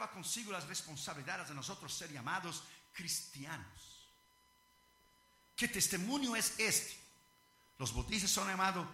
lleva consigo las responsabilidades de nosotros ser llamados cristianos. ¿Qué testimonio es este? Los budistas son llamados,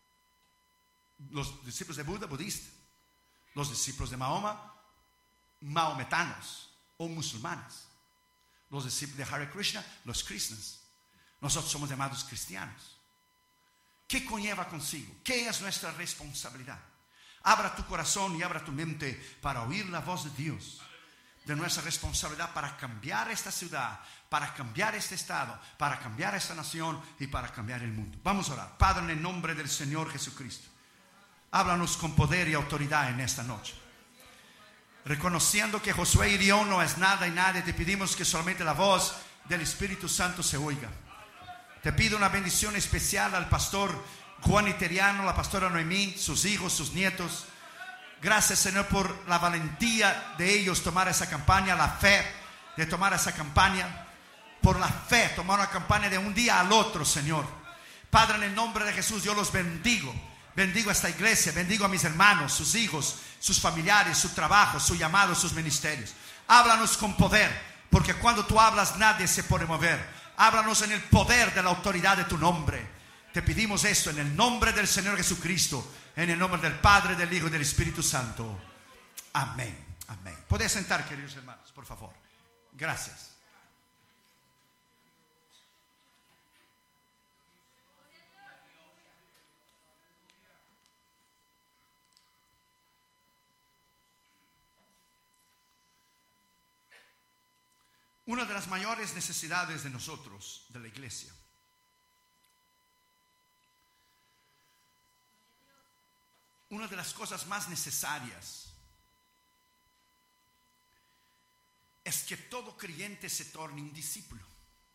los discípulos de Buda, budistas. Los discípulos de Mahoma, maometanos o musulmanes. Los discípulos de Hare Krishna, los cristianos. Nosotros somos llamados cristianos. ¿Qué conlleva consigo? ¿Qué es nuestra responsabilidad? Abra tu corazón y abra tu mente para oír la voz de Dios. De nuestra responsabilidad para cambiar esta ciudad, para cambiar este estado, para cambiar esta nación y para cambiar el mundo. Vamos a orar. Padre, en el nombre del Señor Jesucristo, háblanos con poder y autoridad en esta noche. Reconociendo que Josué hirió no es nada y nadie, te pedimos que solamente la voz del Espíritu Santo se oiga. Te pido una bendición especial al pastor Juan Iteriano, la pastora Noemí, sus hijos, sus nietos. Gracias, Señor, por la valentía de ellos tomar esa campaña, la fe de tomar esa campaña. Por la fe, tomar una campaña de un día al otro, Señor. Padre, en el nombre de Jesús, yo los bendigo. Bendigo a esta iglesia, bendigo a mis hermanos, sus hijos, sus familiares, su trabajo, su llamado, sus ministerios. Háblanos con poder, porque cuando tú hablas nadie se puede mover. Háblanos en el poder de la autoridad de tu nombre. Te pedimos esto en el nombre del Señor Jesucristo, en el nombre del Padre, del Hijo y del Espíritu Santo. Amén. Amén. Podéis sentar, queridos hermanos, por favor. Gracias. Una de las mayores necesidades de nosotros, de la iglesia, una de las cosas más necesarias es que todo creyente se torne un discípulo.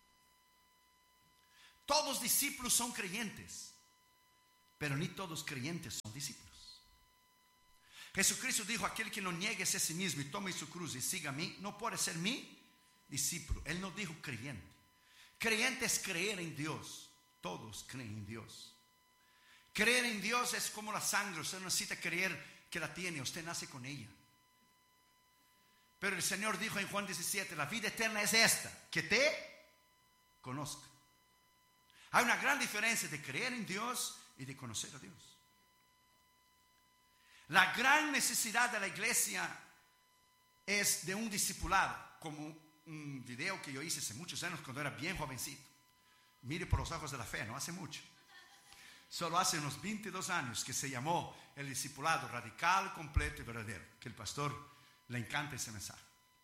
Todos discípulos son creyentes, pero ni todos creyentes son discípulos. Jesucristo dijo: aquel que no niegue a sí mismo y tome su cruz y siga a mí, no puede ser mi discípulo. Él no dijo creyente. Creyente es creer en Dios. Todos creen en Dios. Creer en Dios es como la sangre. Usted no necesita creer que la tiene, usted nace con ella. Pero el Señor dijo en Juan 17: la vida eterna es esta, que te conozca. Hay una gran diferencia de creer en Dios y de conocer a Dios. La gran necesidad de la iglesia es de un discipulado, como un video que yo hice hace muchos años cuando era bien jovencito. Mire por los ojos de la fe, no hace mucho. Solo hace unos 22 años, que se llamó el discipulado radical, completo y verdadero. Que el pastor le encanta ese mensaje.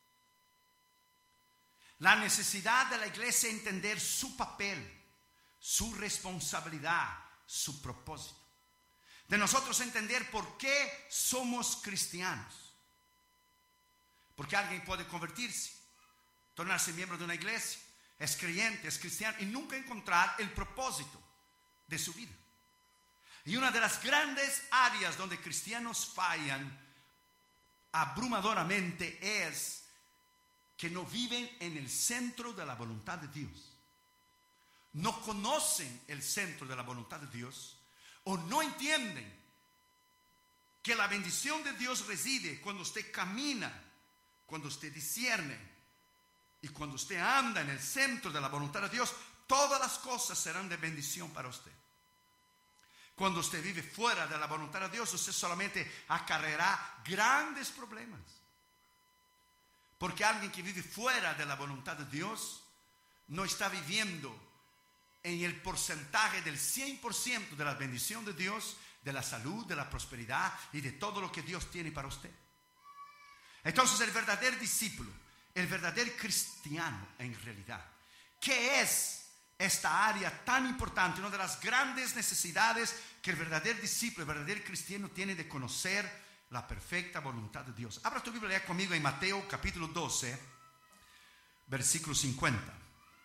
La necesidad de la iglesia es entender su papel, su responsabilidad, su propósito. De nosotros entender por qué somos cristianos. Porque alguien puede convertirse, tornarse miembro de una iglesia, es creyente, es cristiano, y nunca encontrar el propósito de su vida. Y una de las grandes áreas donde cristianos fallan abrumadoramente es que no viven en el centro de la voluntad de Dios. No conocen el centro de la voluntad de Dios, o no entienden que la bendición de Dios reside cuando usted camina, cuando usted discierne y cuando usted anda en el centro de la voluntad de Dios. Todas las cosas serán de bendición para usted. Cuando usted vive fuera de la voluntad de Dios, usted solamente acarreará grandes problemas. Porque alguien que vive fuera de la voluntad de Dios no está viviendo en el porcentaje del 100% de la bendición de Dios, de la salud, de la prosperidad y de todo lo que Dios tiene para usted. Entonces, el verdadero discípulo, el verdadero cristiano en realidad, ¿qué es esta área tan importante? Una de las grandes necesidades que el verdadero discípulo, el verdadero cristiano tiene de conocer la perfecta voluntad de Dios. Abra tu Biblia conmigo en Mateo capítulo 12, versículo 50.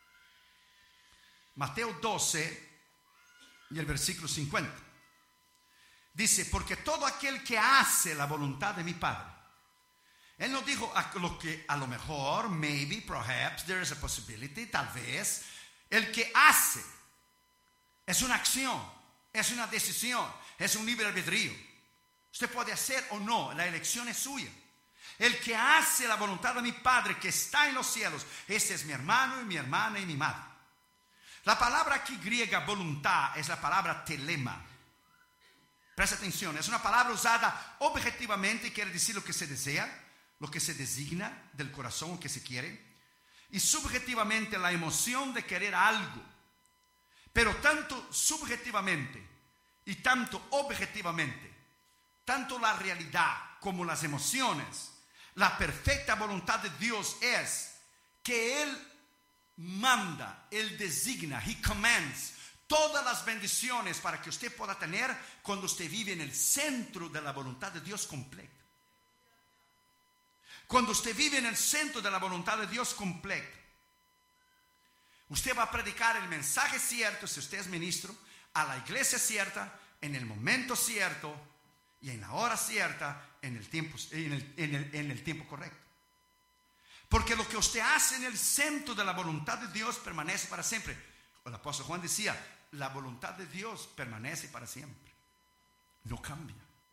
Mateo 12 y el versículo 50. Dice: porque todo aquel que hace la voluntad de mi Padre. Él no dijo a lo mejor, maybe, perhaps, there is a possibility, tal vez. El que hace es una acción, es una decisión, es un libre albedrío. Usted puede hacer o no, la elección es suya. El que hace la voluntad de mi Padre que está en los cielos, ese es mi hermano y mi hermana y mi madre. La palabra aquí griega voluntad es la palabra telema. Presta atención, es una palabra usada objetivamente y quiere decir lo que se desea, lo que se designa del corazón, lo que se quiere, y subjetivamente la emoción de querer algo. Pero tanto subjetivamente y tanto objetivamente, tanto la realidad como las emociones, la perfecta voluntad de Dios es que Él manda, Él designa, He commands todas las bendiciones para que usted pueda tener cuando usted vive en el centro de la voluntad de Dios completa. Cuando usted vive en el centro de la voluntad de Dios completa, usted va a predicar el mensaje cierto, si usted es ministro, a la iglesia cierta, en el momento cierto y en la hora cierta, en el tiempo correcto. Porque lo que usted hace en el centro de la voluntad de Dios permanece para siempre. El apóstol Juan decía, la voluntad de Dios permanece para siempre, no cambia.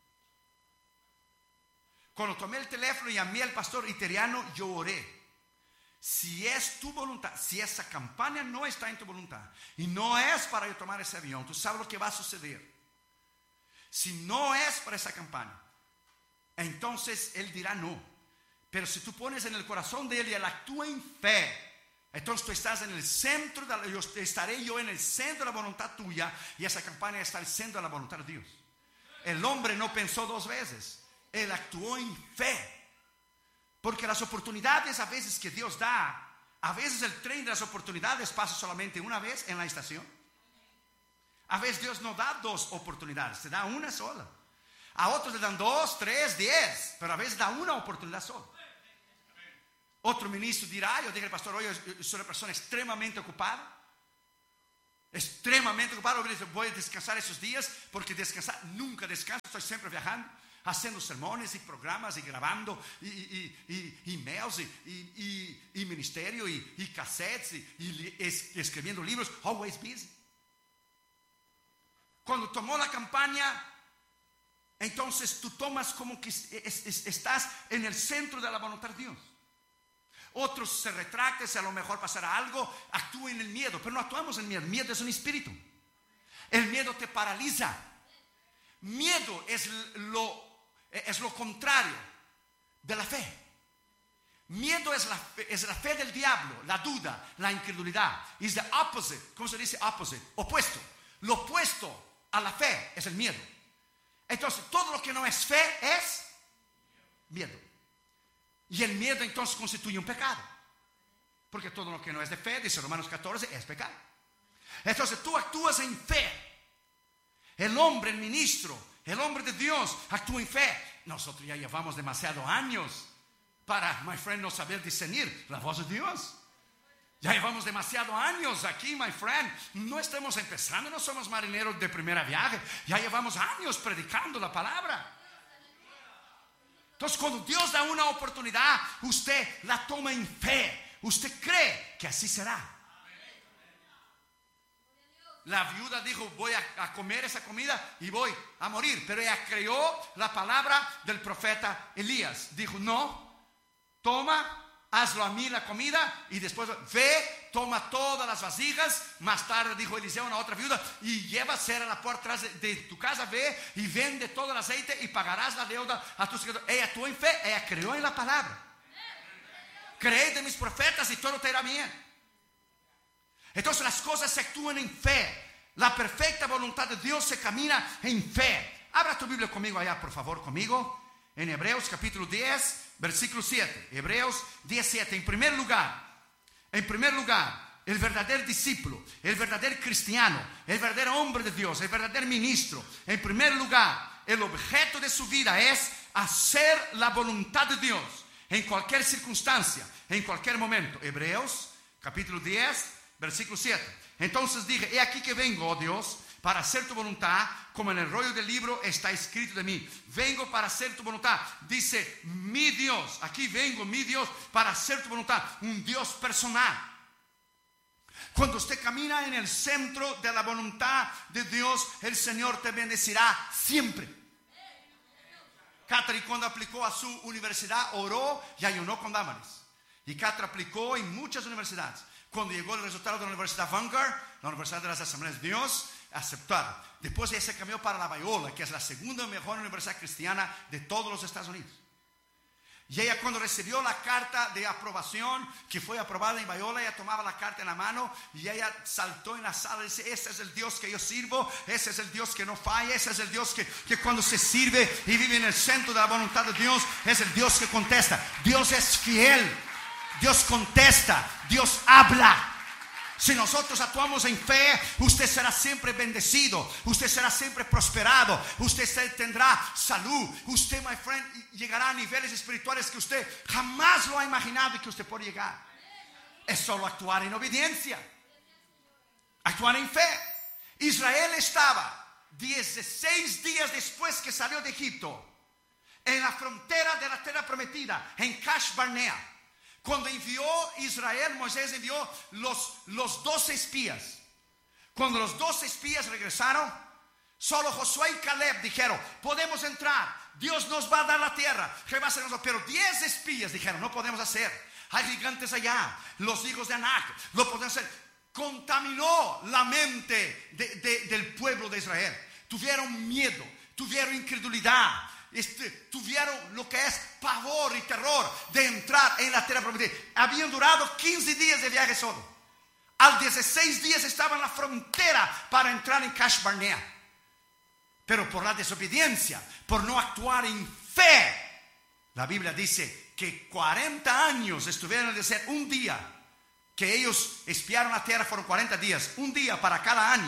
Cuando tomé el teléfono y llamé al pastor Iteriano, yo oré. Si es tu voluntad, si esa campaña no está en tu voluntad y no es para yo tomar ese avión, tú sabes lo que va a suceder. Si no es para esa campaña, entonces él dirá no. Pero si tú pones en el corazón de él y él actúa en fe, entonces tú estás en el centro, estaré yo en el centro de la voluntad tuya y esa campaña está en el centro de la voluntad de Dios. El hombre no pensó dos veces, él actuó en fe. Porque las oportunidades a veces que Dios da, a veces el tren de las oportunidades pasa solamente una vez en la estación. A veces Dios no da dos oportunidades, te da una sola. A otros le dan 2, 3, 10, pero a veces da una oportunidad sola. Otro ministro dirá, yo dije al pastor, oye, yo soy una persona extremadamente ocupada. Voy a descansar esos días, porque descansar, nunca descanso, estoy siempre viajando, haciendo sermones y programas y grabando y emails y ministerio y cassettes y escribiendo libros, always busy. Cuando tomó la campaña, entonces tú tomas como que estás en el centro de la voluntad de Dios. Otros se retractan, si a lo mejor pasará algo, actúen en el miedo, pero no actuamos en el miedo. El miedo es un espíritu. El miedo te paraliza. Miedo es lo contrario de la fe. Miedo es la fe del diablo, la duda, la incredulidad. Is the opposite. ¿Cómo se dice opposite? Opuesto. Lo opuesto a la fe es el miedo. Entonces todo lo que no es fe es miedo. Y el miedo entonces constituye un pecado. Porque todo lo que no es de fe, dice Romanos 14, es pecado. Entonces tú actúas en fe. El hombre, el ministro, el hombre de Dios actúa en fe. Nosotros ya llevamos demasiados años para, my friend, no saber discernir la voz de Dios. Ya llevamos demasiados años aquí, my friend. No estamos empezando, no somos marineros de primera viaje. Ya llevamos años predicando la palabra. Entonces cuando Dios da una oportunidad, usted la toma en fe. Usted cree que así será. La viuda dijo, voy a comer esa comida y voy a morir. Pero ella creyó la palabra del profeta Elías. Dijo, no, toma, hazlo a mí la comida y después ve, toma todas las vasijas. Más tarde dijo Eliseo a una otra viuda, y lleva, cierra la puerta atrás de tu casa, ve y vende todo el aceite y pagarás la deuda a tus hijos. Ella actuó en fe, ella creyó en la palabra. Creed de mis profetas y todo te irá bien. Entonces las cosas se actúan en fe. La perfecta voluntad de Dios se camina en fe. Abra tu Biblia conmigo allá, por favor, conmigo. En Hebreos capítulo 10, versículo 7. Hebreos 10, 7. En primer lugar, el verdadero discípulo, el verdadero cristiano, el verdadero hombre de Dios, el verdadero ministro, en primer lugar, el objeto de su vida es hacer la voluntad de Dios en cualquier circunstancia, en cualquier momento. Hebreos capítulo 10, versículo 7. Entonces dije, he aquí que vengo, oh Dios, para hacer tu voluntad, como en el rollo del libro está escrito de mí. Vengo para hacer tu voluntad. Dice, mi Dios, aquí vengo, mi Dios, para hacer tu voluntad. Un Dios personal. Cuando usted camina en el centro de la voluntad de Dios, el Señor te bendecirá siempre. Katri, cuando aplicó a su universidad, oró y ayunó con Damaris. Y Katri aplicó en muchas universidades. Cuando llegó el resultado de la Universidad Vanguard, la Universidad de las Asambleas de Dios, aceptaron. Después ella se cambió para la Biola, que es la segunda mejor universidad cristiana de todos los Estados Unidos. Y ella, cuando recibió la carta de aprobación, que fue aprobada en Biola, ella tomaba la carta en la mano y ella saltó en la sala y dice: ese es el Dios que yo sirvo, ese es el Dios que no falla, ese es el Dios que cuando se sirve y vive en el centro de la voluntad de Dios, es el Dios que contesta. Dios es fiel, Dios contesta, Dios habla. Si nosotros actuamos en fe, usted será siempre bendecido, usted será siempre prosperado, usted tendrá salud, usted, my friend, llegará a niveles espirituales que usted jamás lo ha imaginado y que usted puede llegar. Es solo actuar en obediencia, actuar en fe. Israel estaba 16 días después que salió de Egipto, en la frontera de la tierra prometida, en Kadesh Barnea. Cuando envió Israel, Moisés envió los 12 espías. Cuando los 12 espías regresaron, solo Josué y Caleb dijeron: podemos entrar, Dios nos va a dar la tierra, pero 10 espías dijeron: no podemos hacer, hay gigantes allá, los hijos de Anak, no podemos hacer. Contaminó la mente del pueblo de Israel. Tuvieron miedo, tuvieron incredulidad, tuvieron lo que es pavor y terror de entrar en la tierra prometida. Habían durado 15 días de viaje solo. Al 16 días estaban en la frontera para entrar en Kadesh Barnea. Pero por la desobediencia, por no actuar en fe, la Biblia dice que 40 años estuvieron en el desierto. Un día que ellos espiaron la tierra fueron 40 días, un día para cada año.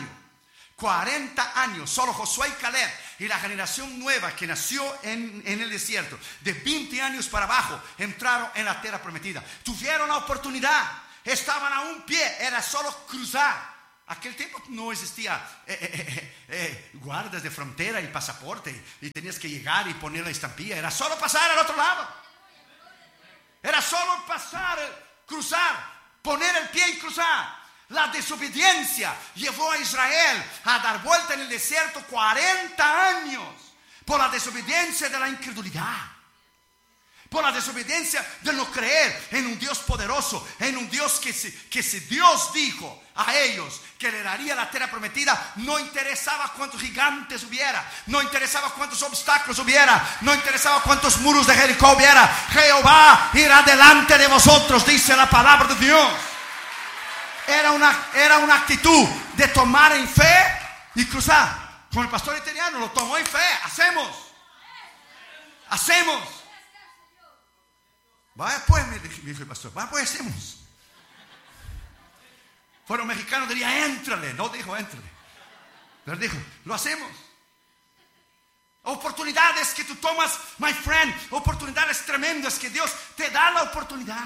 40 años, solo Josué y Caleb y la generación nueva que nació en el desierto, de 20 años para abajo, entraron en la tierra prometida. Tuvieron la oportunidad, estaban a un pie, era solo cruzar. Aquel tiempo no existía guardas de frontera y pasaporte, y tenías que llegar y poner la estampilla. Era solo pasar al otro lado. Era solo pasar, cruzar, poner el pie y cruzar. La desobediencia llevó a Israel a dar vuelta en el desierto 40 años. Por la desobediencia de la incredulidad, por la desobediencia de no creer en un Dios poderoso, en un Dios que si Dios dijo a ellos que le daría la tierra prometida, no interesaba cuántos gigantes hubiera, no interesaba cuántos obstáculos hubiera, no interesaba cuántos muros de Jericó hubiera. Jehová irá delante de vosotros, dice la palabra de Dios. Era una actitud de tomar en fe y cruzar. Con el pastor italiano lo tomó en fe. Hacemos. Vaya pues, me dijo el pastor, vaya pues, hacemos. Fueron mexicanos, diría: éntrale. No dijo éntrale, pero dijo: lo hacemos. Oportunidades que tú tomas, my friend, oportunidades tremendas que Dios te da la oportunidad.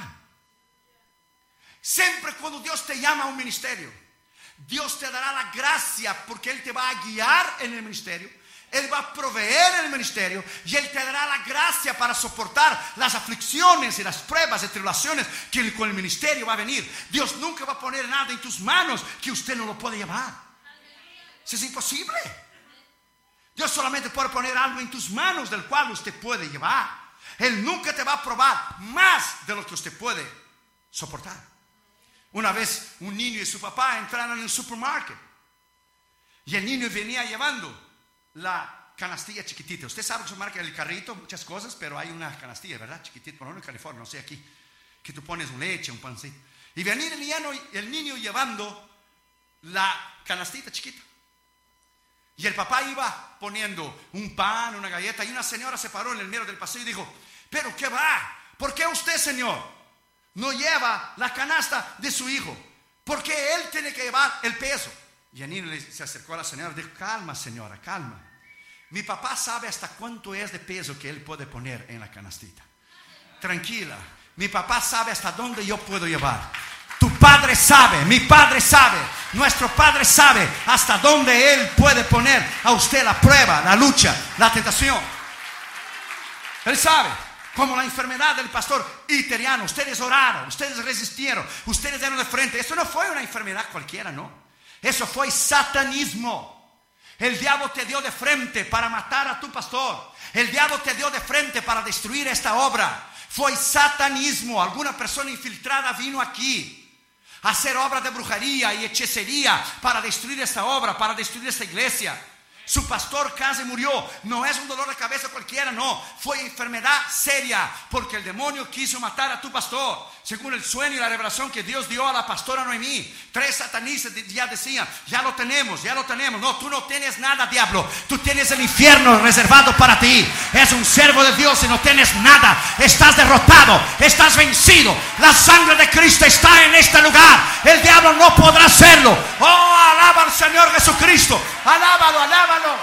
Siempre cuando Dios te llama a un ministerio, Dios te dará la gracia, porque Él te va a guiar en el ministerio, Él va a proveer en el ministerio, y Él te dará la gracia para soportar las aflicciones y las pruebas y tribulaciones que con el ministerio va a venir. Dios nunca va a poner nada en tus manos que usted no lo puede llevar. Eso es imposible. Dios solamente puede poner algo en tus manos del cual usted puede llevar. Él nunca te va a probar más de lo que usted puede soportar. Una vez un niño y su papá entraron en el supermercado, y el niño venía llevando la canastilla chiquitita. Usted sabe que marca el carrito, muchas cosas, pero hay una canastilla, ¿verdad? Chiquitita, por lo menos en California, no sé aquí, que tú pones leche, un pancito. Y venía el niño llevando la canastita chiquita. Y el papá iba poniendo un pan, una galleta, y una señora se paró en el medio del pasillo y dijo: ¿pero qué va? ¿Por qué usted, señor, no lleva la canasta de su hijo? Porque él tiene que llevar el peso. Y el niño se acercó a la señora y dijo: calma, señora, calma. Mi papá sabe hasta cuánto es de peso que él puede poner en la canastita. Tranquila, mi papá sabe hasta dónde yo puedo llevar. Tu padre sabe, mi padre sabe, nuestro padre sabe hasta dónde él puede poner a usted la prueba, la lucha, la tentación. Él sabe. Como la enfermedad del pastor italiano. Ustedes oraron, ustedes resistieron, ustedes dieron de frente. Eso no fue una enfermedad cualquiera, no. Eso fue satanismo. El diablo te dio de frente para matar a tu pastor. El diablo te dio de frente para destruir esta obra. Fue satanismo. Alguna persona infiltrada vino aquí a hacer obra de brujería y hechicería para destruir esta obra, para destruir esta iglesia. Su pastor casi murió. No es un dolor de cabeza cualquiera, no. Fue enfermedad seria porque el demonio quiso matar a tu pastor. Según el sueño y la revelación que Dios dio a la pastora Noemí, 3 satanistas ya decían: ya lo tenemos, ya lo tenemos. No, tú no tienes nada, diablo. Tú tienes el infierno reservado para ti. Es un servo de Dios y no tienes nada. Estás derrotado, estás vencido. La sangre de Cristo está en este lugar. El diablo no podrá hacerlo. Oh, alaba al Señor Jesucristo. Alábalo, alábalo.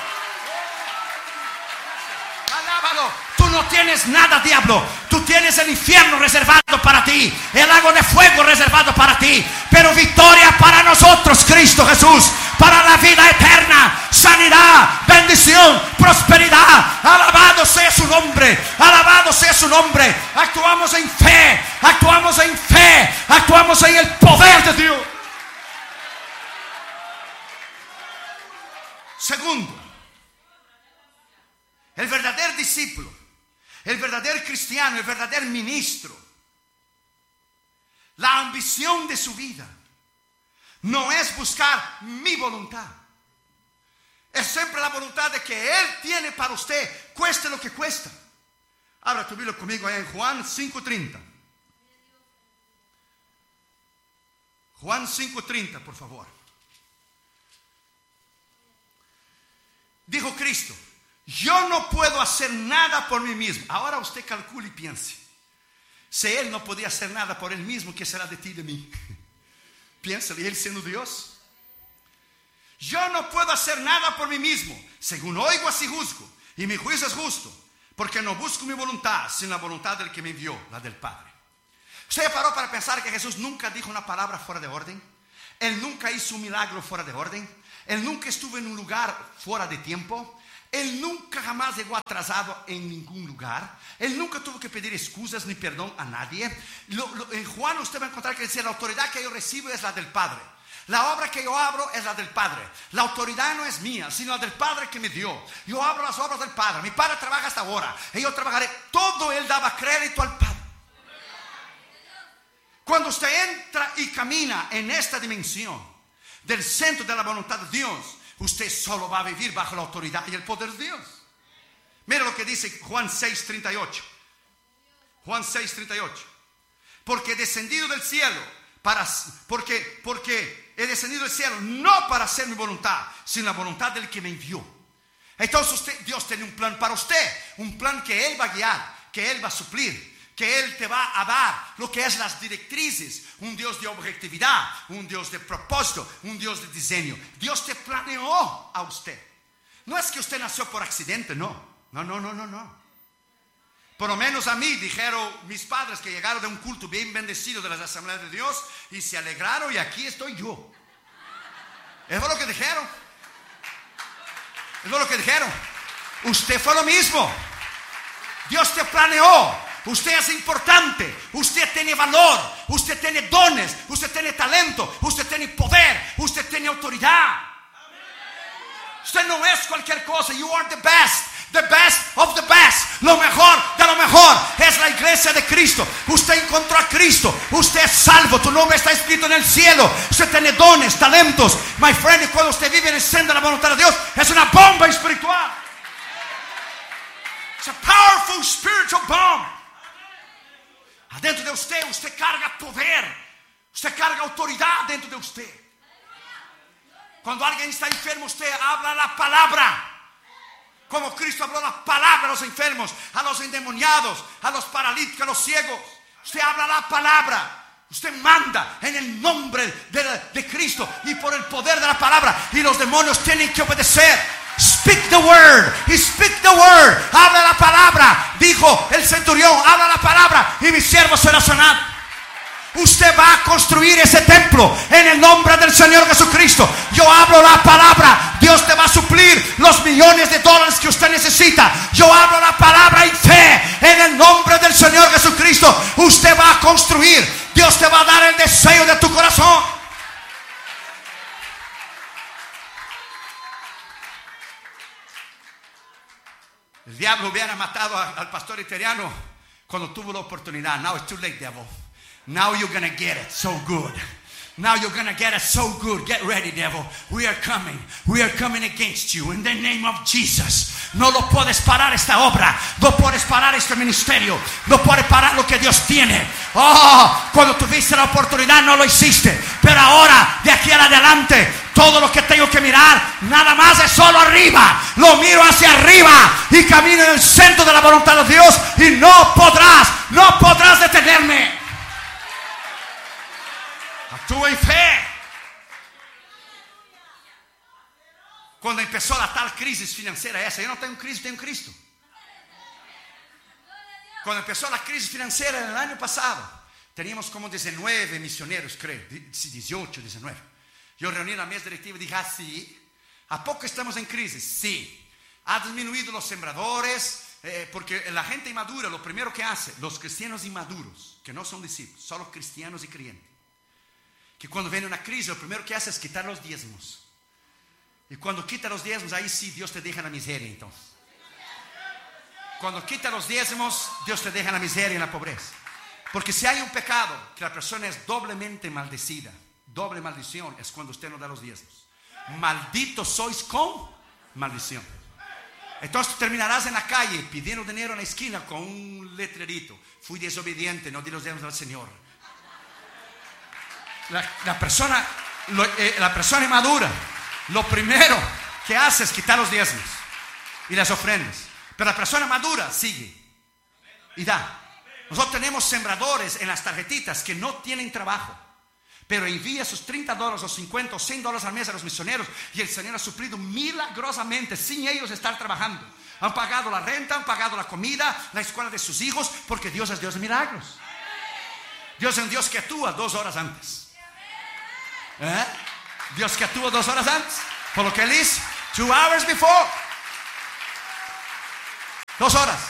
Alábalo. Tú no tienes nada, diablo. Tú tienes el infierno reservado para ti, el lago de fuego reservado para ti, pero victoria para nosotros, Cristo Jesús, para la vida eterna, sanidad, bendición, prosperidad. Alabado sea su nombre, alabado sea su nombre. Actuamos en fe, actuamos en fe, actuamos en el poder de Dios. Segundo, el verdadero discípulo, el verdadero cristiano, el verdadero ministro, la ambición de su vida no es buscar mi voluntad. Es siempre la voluntad de que Él tiene para usted, cueste lo que cuesta. Abra tu Biblia conmigo ahí en Juan 5:30. Juan 5:30, por favor. Dijo Cristo: yo no puedo hacer nada por mí mismo. Ahora usted calcule y piense. Si Él no podía hacer nada por Él mismo, ¿qué será de ti y de mí? Piénsale, Él siendo Dios. Yo no puedo hacer nada por mí mismo. Según oigo, así juzgo. Y mi juicio es justo, porque no busco mi voluntad, sino la voluntad del que me envió, la del Padre. ¿Usted paró para pensar que Jesús nunca dijo una palabra fuera de orden? Él nunca hizo un milagro fuera de orden. Él nunca estuvo en un lugar fuera de tiempo. Él nunca jamás llegó atrasado en ningún lugar. Él nunca tuvo que pedir excusas ni perdón a nadie. En Juan usted va a encontrar que dice: la autoridad que yo recibo es la del Padre. La obra que yo abro es la del Padre. La autoridad no es mía, sino la del Padre que me dio. Yo abro las obras del Padre. Mi Padre trabaja hasta ahora y yo trabajaré. Todo Él daba crédito al Padre. Cuando usted entra y camina en esta dimensión del centro de la voluntad de Dios, usted solo va a vivir bajo la autoridad y el poder de Dios. Mira lo que dice Juan 6:38. Juan 6:38. Porque he descendido del cielo porque he descendido del cielo no para hacer mi voluntad, sino la voluntad del que me envió. Entonces Dios tiene un plan para usted, un plan que Él va a guiar, que Él va a suplir, que Él te va a dar lo que es las directrices. Un Dios de objetividad, un Dios de propósito, un Dios de diseño. Dios te planeó a usted. No es que usted nació por accidente, no. Por lo menos a mí dijeron mis padres que llegaron de un culto bien bendecido de las asambleas de Dios y se alegraron, y aquí estoy yo. Eso es lo que dijeron. Eso es lo que dijeron. Usted fue lo mismo. Dios te planeó. Usted es importante, usted tiene valor, usted tiene dones, usted tiene talento, usted tiene poder, usted tiene autoridad. Usted no es cualquier cosa. You are the best of the best. Lo mejor de lo mejor es la iglesia de Cristo. Usted encontró a Cristo, usted es salvo, tu nombre está escrito en el cielo. Usted tiene dones, talentos, my friend. Y cuando usted vive en el centro de la voluntad de Dios, es una bomba espiritual. It's a powerful spiritual bomb. Adentro de usted carga poder, usted carga autoridad dentro de usted. Cuando alguien está enfermo, usted habla la palabra. Como Cristo habló la palabra a los enfermos, a los endemoniados, a los paralíticos, a los ciegos. Usted habla la palabra. Usted manda en el nombre de Cristo y por el poder de la palabra. Y los demonios tienen que obedecer. Speak the word. Speak the word. Habla la palabra. Dijo el centurión: habla la palabra y mi siervo será sanado. Usted va a construir ese templo en el nombre del Señor Jesucristo. Yo hablo la palabra. Dios te va a suplir los millones de dólares que usted necesita. Yo hablo la palabra en fe. En el nombre del Señor Jesucristo, usted va a construir. Dios te va a dar el deseo de tu corazón. diablo hubiera matado al pastor italiano cuando tuvo la oportunidad. Now it's too late, devil. Now you're going to get it so good. Now you're going to get it so good. Get ready, devil. We are coming. We are coming against you in the name of Jesus. No lo puedes parar esta obra. No puedes parar este ministerio. No puedes parar lo que Dios tiene. Oh, cuando tuviste la oportunidad no lo hiciste. Pero ahora, de aquí en adelante, todo lo que tengo que mirar, nada más es solo arriba. Lo miro hacia arriba y camino en el centro de la voluntad de Dios. Y no podrás detenerme. Actúa en fe. Cuando empezó la tal crisis financiera esa, yo no tengo crisis, tengo Cristo. Cuando empezó la crisis financiera en el año pasado, teníamos como 19 misioneros, creo, 18, 19. Yo reuní la mesa directiva y dije, sí, ¿a poco estamos en crisis? Sí. Ha disminuido los sembradores, porque la gente inmadura, lo primero que hace, los cristianos inmaduros, que no son discípulos, solo cristianos y creyentes, que cuando viene una crisis, lo primero que hace es quitar los diezmos. Y cuando quita los diezmos, ahí sí Dios te deja en la miseria entonces. Cuando quita los diezmos, Dios te deja en la miseria y en la pobreza. Porque si hay un pecado que la persona es doblemente maldecida, doble maldición, es cuando usted no da los diezmos. Malditos sois con maldición. Entonces terminarás en la calle pidiendo dinero en la esquina con un letrerito: fui desobediente, no di los diezmos al Señor. La persona inmadura, lo primero que hace es quitar los diezmos y las ofrendas. Pero la persona madura sigue y da. Nosotros tenemos sembradores en las tarjetitas que no tienen trabajo, pero envía sus $30 o $50 o $100 al mes a los misioneros, y el Señor ha suplido milagrosamente sin ellos estar trabajando. Han pagado la renta, han pagado la comida, la escuela de sus hijos, porque Dios es Dios de milagros. Dios es un Dios que actúa 2 horas antes. Dios que actúa 2 horas antes. Por lo que Él hizo 2 hours before. 2 horas.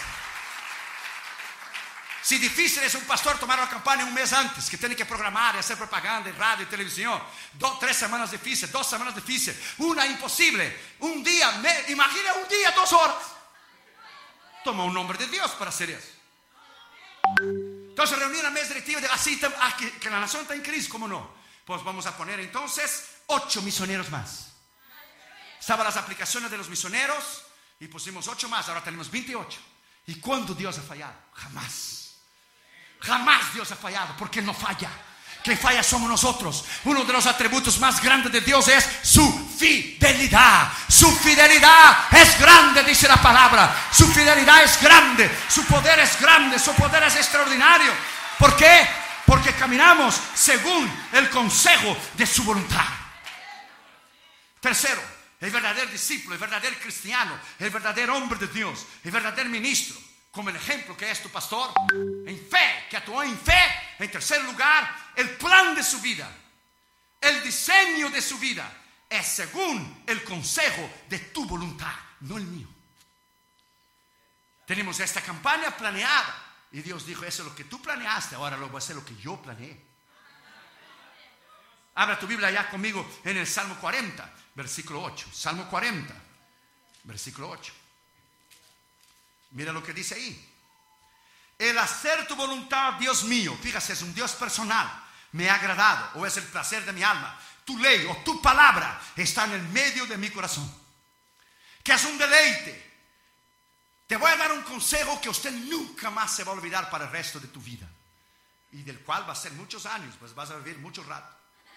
Si difícil es un pastor tomar la campaña un mes antes, que tiene que programar y hacer propaganda en radio y televisión, 3 semanas difíciles, 2 semanas difíciles, una imposible, un día, imagina un día, 2 horas. Toma un nombre de Dios para hacer eso. Entonces reuní una mesa directiva de así, que la nación está en crisis, ¿cómo no? Pues vamos a poner entonces 8 misioneros más. Estaban las aplicaciones de los misioneros y pusimos 8 más, ahora tenemos 28. ¿Y cuándo Dios ha fallado? Jamás. Jamás Dios ha fallado, porque Él no falla. Quien falla somos nosotros. Uno de los atributos más grandes de Dios es su fidelidad. Su fidelidad es grande, dice la palabra. Su fidelidad es grande, su poder es grande, su poder es extraordinario. ¿Por qué? Porque caminamos según el consejo de su voluntad. Tercero, el verdadero discípulo, el verdadero cristiano, el verdadero hombre de Dios, el verdadero ministro, como el ejemplo que es tu pastor, en fe, que actuó en fe. En tercer lugar, el plan de su vida, el diseño de su vida es según el consejo de tu voluntad, no el mío. Tenemos esta campaña planeada y Dios dijo: eso es lo que tú planeaste, ahora lo voy a hacer lo que yo planeé. Abra tu Biblia ya conmigo en el Salmo 40, versículo 8. Salmo 40, versículo 8. Mira lo que dice ahí. El hacer tu voluntad, Dios mío, fíjate, es un Dios personal, me ha agradado, o es el placer de mi alma. Tu ley o tu palabra está en el medio de mi corazón, que es un deleite. Te voy a dar un consejo que usted nunca más se va a olvidar para el resto de tu vida, y del cual va a ser muchos años, pues vas a vivir mucho rato.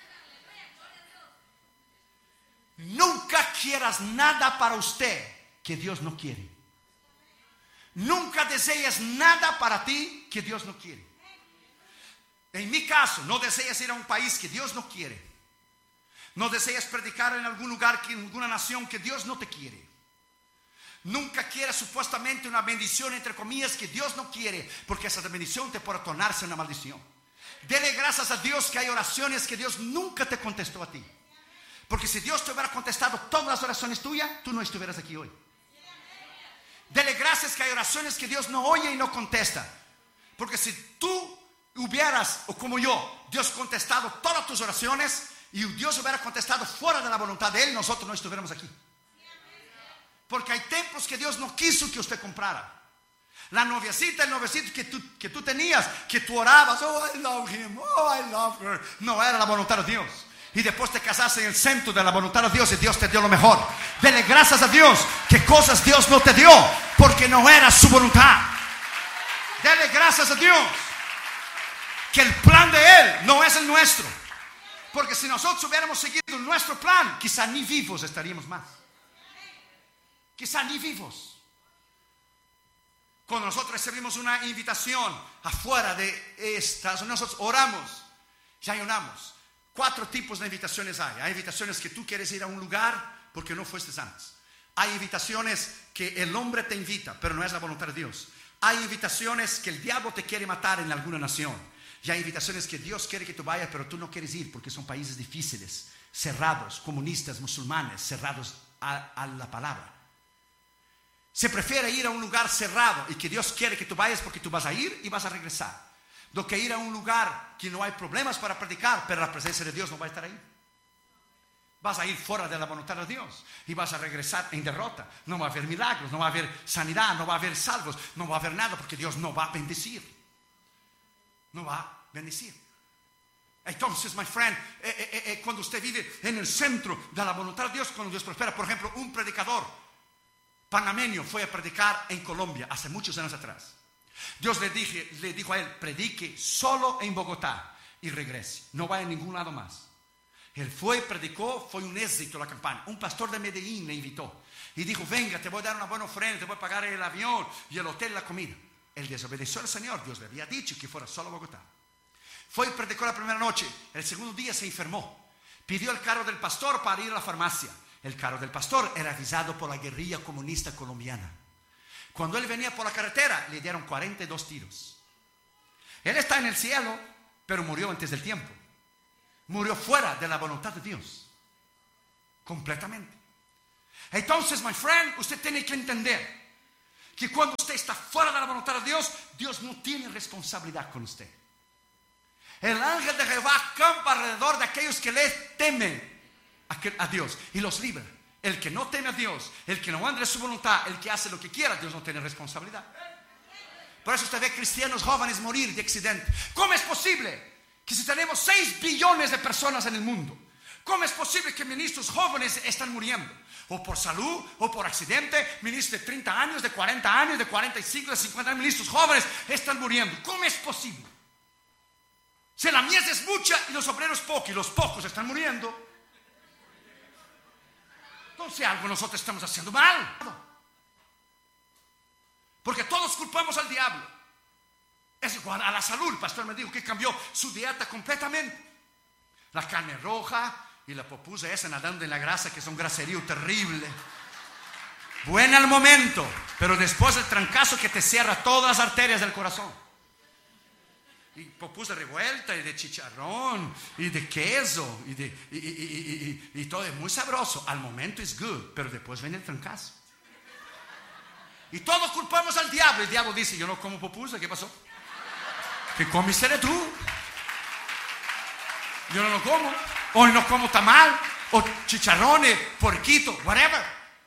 Nunca quieras nada para usted que Dios no quiere. Nunca desees nada para ti que Dios no quiere. En mi caso, no desees ir a un país que Dios no quiere. No desees predicar en algún lugar, en alguna nación que Dios no te quiere. Nunca quieras supuestamente una bendición, entre comillas, que Dios no quiere, porque esa bendición te puede tornarse una maldición. Dele gracias a Dios que hay oraciones que Dios nunca te contestó a ti. Porque si Dios te hubiera contestado todas las oraciones tuyas, tú no estuvieras aquí hoy. Dele gracias que hay oraciones que Dios no oye y no contesta. Porque si tú hubieras, o como yo, Dios contestado todas tus oraciones y Dios hubiera contestado fuera de la voluntad de Él, nosotros no estuviéramos aquí. Porque hay templos que Dios no quiso que usted comprara. La noviecita, el noviecito que tú tenías, que tú orabas, oh, I love him, oh, I love her. No era la voluntad de Dios. Y después te casaste en el centro de la voluntad de Dios y Dios te dio lo mejor. Dele gracias a Dios que cosas Dios no te dio porque no era su voluntad. Dele gracias a Dios que el plan de Él no es el nuestro. Porque si nosotros hubiéramos seguido nuestro plan, quizá ni vivos estaríamos más. Quizá ni vivos. Cuando nosotros recibimos una invitación afuera de Estados Unidos, nosotros oramos y ayunamos. 4 tipos de invitaciones hay. Hay invitaciones que tú quieres ir a un lugar porque no fuiste antes. Hay invitaciones que el hombre te invita, pero no es la voluntad de Dios. Hay invitaciones que el diablo te quiere matar en alguna nación. Y hay invitaciones que Dios quiere que tú vayas, pero tú no quieres ir porque son países difíciles, cerrados, comunistas, musulmanes, cerrados a la palabra. Se prefiere ir a un lugar cerrado y que Dios quiere que tú vayas porque tú vas a ir y vas a regresar, do que ir a un lugar que no hay problemas para predicar, pero la presencia de Dios no va a estar ahí. Vas a ir fuera de la voluntad de Dios y vas a regresar en derrota. No va a haber milagros, no va a haber sanidad, no va a haber salvos, no va a haber nada porque Dios no va a bendecir. No va a bendecir. Entonces, my friend, cuando usted vive en el centro de la voluntad de Dios, cuando Dios prospera, por ejemplo, un predicador panameño fue a predicar en Colombia hace muchos años atrás. Dios le dijo a él: predique solo en Bogotá y regrese, no vaya a ningún lado más. Él fue y predicó, fue un éxito la campaña. Un pastor de Medellín le invitó y dijo: venga, te voy a dar una buena ofrenda, te voy a pagar el avión y el hotel y la comida. Él desobedeció al Señor. Dios le había dicho que fuera solo a Bogotá. Fue y predicó la primera noche. El segundo día se enfermó. Pidió el carro del pastor para ir a la farmacia. El carro del pastor era avisado por la guerrilla comunista colombiana. Cuando él venía por la carretera, le dieron 42 tiros. Él está en el cielo, pero murió antes del tiempo. Murió fuera de la voluntad de Dios. Completamente. Entonces, my friend, usted tiene que entender que cuando usted está fuera de la voluntad de Dios, Dios no tiene responsabilidad con usted. El ángel de Jehová acampa alrededor de aquellos que le temen a Dios y los libra. El que no teme a Dios, el que no anda en su voluntad, el que hace lo que quiera, Dios no tiene responsabilidad. Por eso usted ve cristianos jóvenes morir de accidente. ¿Cómo es posible que si tenemos 6 billones de personas en el mundo, cómo es posible que ministros jóvenes están muriendo? O por salud, o por accidente. Ministros de 30 años, de 40 años, de 45, de 50 años, ministros jóvenes están muriendo. ¿Cómo es posible? Si la mies es mucha y los obreros pocos, y los pocos están muriendo, entonces algo nosotros estamos haciendo mal. Porque todos culpamos al diablo. Es igual a la salud. El pastor me dijo que cambió su dieta completamente. La carne roja y la popusa esa nadando en la grasa, que es un graserío terrible. Buena al momento, pero después el trancazo que te cierra todas las arterias del corazón. Y popusa revuelta, y de chicharrón, y de queso, y todo es muy sabroso. Al momento es good, pero después viene el trancazo. Y todos culpamos al diablo. El diablo dice: yo no como popusa. ¿Qué pasó? ¿Qué comiste tú? Yo no lo como. Hoy no como tamal, o chicharrones, porquito, whatever.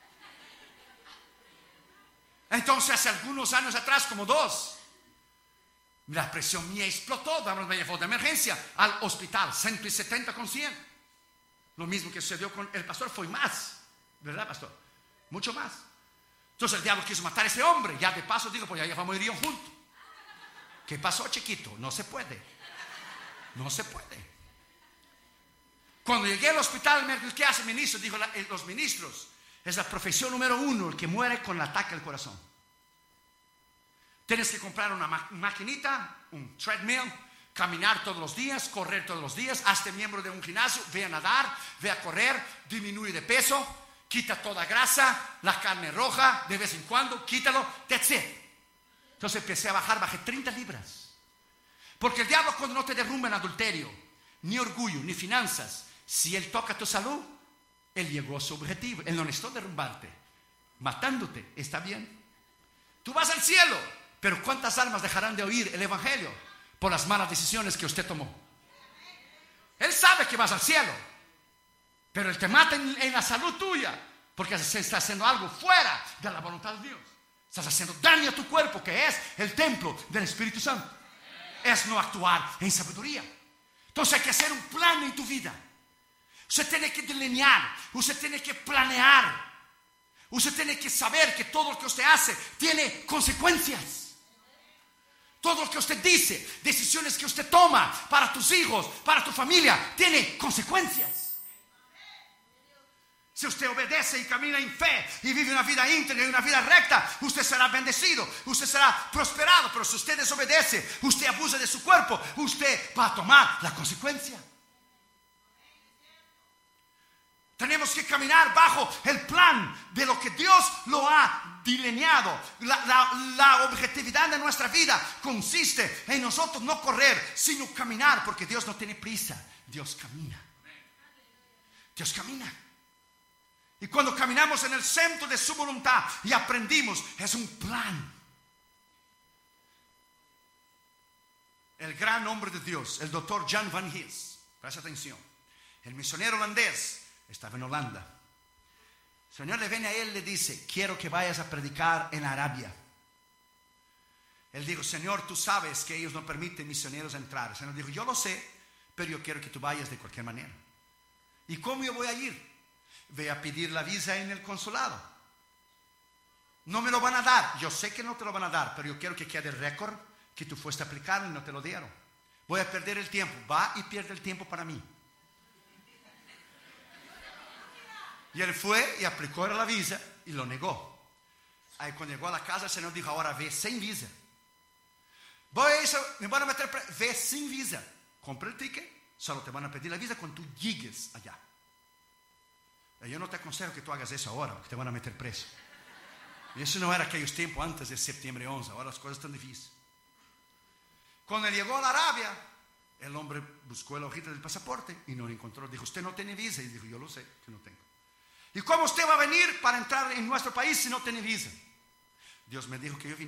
Entonces hace algunos años atrás, como 2, la presión mía explotó. Me llevó de emergencia al hospital, 170 con 100. Lo mismo que sucedió con el pastor, fue más, ¿verdad, pastor? Mucho más. Entonces el diablo quiso matar a ese hombre. Ya de paso digo: pues ya vamos a ir juntos. ¿Qué pasó, chiquito? No se puede. No se puede. Cuando llegué al hospital, ¿qué hace el ministro? Dijo: los ministros es la profesión número 1, el que muere con el ataque al corazón. Tienes que comprar una maquinita, un treadmill, caminar todos los días, correr todos los días, hazte miembro de un gimnasio, ve a nadar, ve a correr, disminuye de peso, quita toda grasa, la carne roja, de vez en cuando, quítalo, that's it. Entonces empecé a bajar, bajé 30 libras. Porque el diablo, cuando no te derrumba en adulterio, ni orgullo, ni finanzas, si él toca tu salud, él llegó a su objetivo. Él no necesitó derrumbarte, matándote, está bien. Tú vas al cielo, pero ¿cuántas almas dejarán de oír el evangelio por las malas decisiones que usted tomó? Él sabe que vas al cielo, pero él te mata en la salud tuya Porque se está haciendo algo fuera de la voluntad de Dios. Estás haciendo daño a tu cuerpo, que es el templo del Espíritu Santo. Es no actuar en sabiduría. Entonces hay que hacer un plan en tu vida. Usted tiene que delinear, usted tiene que planear, usted tiene que saber que todo lo que usted hace tiene consecuencias. Todo lo que usted dice, decisiones que usted toma para tus hijos, para tu familia, tiene consecuencias. Si usted obedece y camina en fe y vive una vida íntegra y una vida recta, usted será bendecido, usted será prosperado. Pero si usted desobedece, usted abusa de su cuerpo, usted va a tomar la consecuencia. Tenemos que caminar bajo el plan de lo que Dios lo ha delineado. La objetividad de nuestra vida consiste en nosotros no correr, sino caminar, porque Dios no tiene prisa. Dios camina. Dios camina. Y cuando caminamos en el centro de su voluntad y aprendimos, es un plan. El gran hombre de Dios, el doctor Jan van Hees, presta atención, el misionero holandés, estaba en Holanda. El Señor le viene a él y le dice: quiero que vayas a predicar en Arabia. Él dijo: Señor, tú sabes que ellos no permiten misioneros entrar. El Señor dijo: yo lo sé, pero yo quiero que tú vayas de cualquier manera. ¿Y cómo yo voy a ir? Ve a pedir la visa en el consulado. No me lo van a dar. Yo sé que no te lo van a dar, pero yo quiero que quede el récord que tú fuiste a aplicar y no te lo dieron. Voy a perder el tiempo. Va y pierde el tiempo para mí. Y él fue y aplicó la visa y lo negó. Ahí cuando llegó a la casa, el Señor dijo: ahora ve sin visa. Me van a meter ve sin visa. Compra el ticket, solo te van a pedir la visa cuando tú llegues allá. Yo no te aconsejo que tú hagas eso ahora, porque te van a meter preso. Y eso no era aquellos tiempos antes de septiembre 11. Ahora las cosas están difíciles. Cuando él llegó a la Arabia, el hombre buscó la hojita del pasaporte y no lo encontró. Dijo: usted no tiene visa. Y dijo: yo lo sé que no tengo. ¿Y cómo usted va a venir para entrar en nuestro país si no tiene visa? Dios me dijo que yo viniera